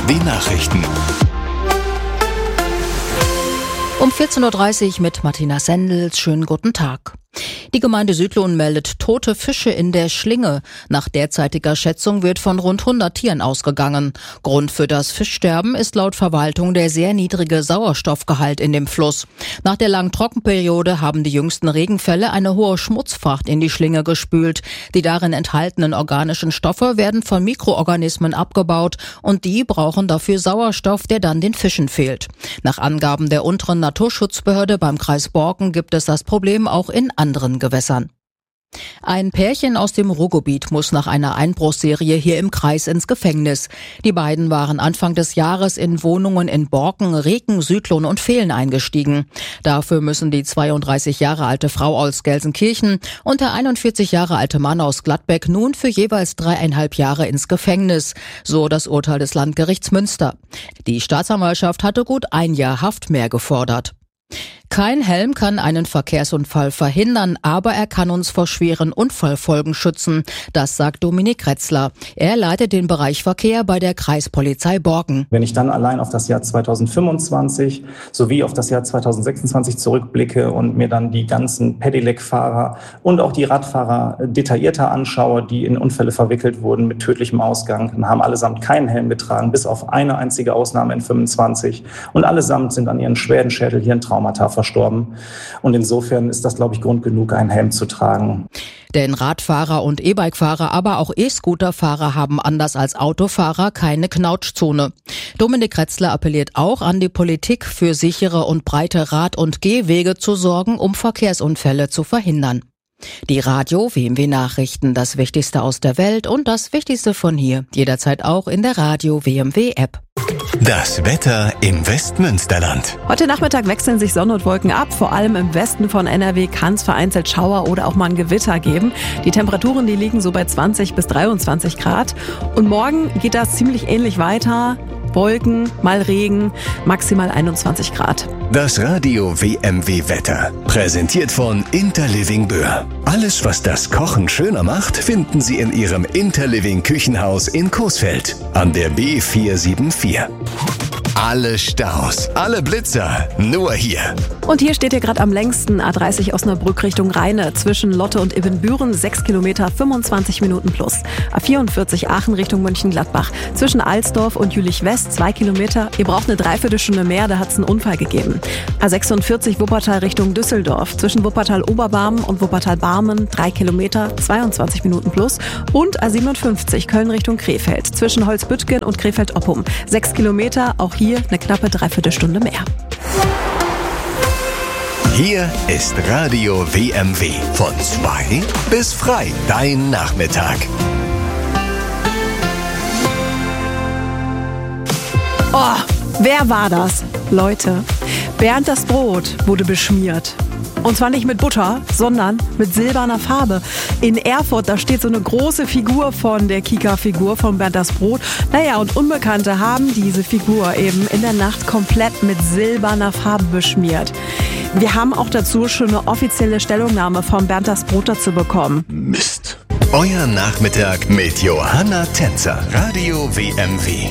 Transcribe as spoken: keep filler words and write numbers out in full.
W Nachrichten. Um vierzehn Uhr dreißig mit Martina Sendels. Schönen guten Tag. Die Gemeinde Südlohn meldet tote Fische in der Schlinge. Nach derzeitiger Schätzung wird von rund hundert Tieren ausgegangen. Grund für das Fischsterben ist laut Verwaltung der sehr niedrige Sauerstoffgehalt in dem Fluss. Nach der langen Trockenperiode haben die jüngsten Regenfälle eine hohe Schmutzfracht in die Schlinge gespült. Die darin enthaltenen organischen Stoffe werden von Mikroorganismen abgebaut und die brauchen dafür Sauerstoff, der dann den Fischen fehlt. Nach Angaben der unteren Naturschutzbehörde beim Kreis Borken gibt es das Problem auch in anderen Gewässern. Ein Pärchen aus dem Ruhrgebiet muss nach einer Einbruchsserie hier im Kreis ins Gefängnis. Die beiden waren Anfang des Jahres in Wohnungen in Borken, Reken, Südlohn und Vehlen eingestiegen. Dafür müssen die zweiunddreißig Jahre alte Frau aus Gelsenkirchen und der einundvierzig Jahre alte Mann aus Gladbeck nun für jeweils dreieinhalb Jahre ins Gefängnis, so das Urteil des Landgerichts Münster. Die Staatsanwaltschaft hatte gut ein Jahr Haft mehr gefordert. Kein Helm kann einen Verkehrsunfall verhindern, aber er kann uns vor schweren Unfallfolgen schützen. Das sagt Dominik Retzler. Er leitet den Bereich Verkehr bei der Kreispolizei Borken. Wenn ich dann allein auf das Jahr zweitausendfünfundzwanzig sowie auf das Jahr zweitausendsechsundzwanzig zurückblicke und mir dann die ganzen Pedelec-Fahrer und auch die Radfahrer detaillierter anschaue, die in Unfälle verwickelt wurden mit tödlichem Ausgang, dann haben allesamt keinen Helm getragen, bis auf eine einzige Ausnahme in fünfundzwanzig. Und allesamt sind an ihren schweren Schädel-Hirntraumata verstorben. Und insofern ist das, glaube ich, Grund genug, einen Helm zu tragen. Denn Radfahrer und E-Bike-Fahrer, aber auch E-Scooter-Fahrer haben anders als Autofahrer keine Knautschzone. Dominik Retzler appelliert auch an die Politik, für sichere und breite Rad- und Gehwege zu sorgen, um Verkehrsunfälle zu verhindern. Die Radio W M W Nachrichten, das Wichtigste aus der Welt und das Wichtigste von hier, jederzeit auch in der Radio W M W App. Das Wetter im Westmünsterland. Heute Nachmittag wechseln sich Sonne und Wolken ab. Vor allem im Westen von N R W kann es vereinzelt Schauer oder auch mal ein Gewitter geben. Die Temperaturen, die liegen so bei zwanzig bis dreiundzwanzig Grad. Und morgen geht das ziemlich ähnlich weiter. Wolken, mal Regen, maximal einundzwanzig Grad. Das Radio W M W Wetter. Präsentiert von Interliving Böhr. Alles, was das Kochen schöner macht, finden Sie in Ihrem Interliving Küchenhaus in Coesfeld an der B vier sieben vier. Alle Staus, alle Blitzer, nur hier. Und hier steht ihr gerade am längsten A dreißig Osnabrück Richtung Rheine zwischen Lotte und Ibbenbüren, sechs Kilometer, fünfundzwanzig Minuten plus. A vierundvierzig Aachen Richtung Mönchengladbach zwischen Alsdorf und Jülich West, zwei Kilometer. Ihr braucht eine Dreiviertelstunde mehr, da hat es einen Unfall gegeben. A sechsundvierzig Wuppertal Richtung Düsseldorf zwischen Wuppertal-Oberbarmen und Wuppertal-Barmen, drei Kilometer, zweiundzwanzig Minuten plus. Und A siebenundfünfzig Köln Richtung Krefeld zwischen Holzbüttgen und Krefeld-Oppum, sechs Kilometer, auch hier eine knappe Dreiviertelstunde mehr. Hier ist Radio W M W. Von zwei bis frei. Dein Nachmittag. Oh, wer war das? Leute, Bernd das Brot wurde beschmiert. Und zwar nicht mit Butter, sondern mit silberner Farbe. In Erfurt, da steht so eine große Figur von der Kika-Figur von Bernd das Brot. Naja, und Unbekannte haben diese Figur eben in der Nacht komplett mit silberner Farbe beschmiert. Wir haben auch dazu schon eine offizielle Stellungnahme von Bernd das Brot dazu bekommen. Mist. Euer Nachmittag mit Johanna Tänzer. Radio W M W.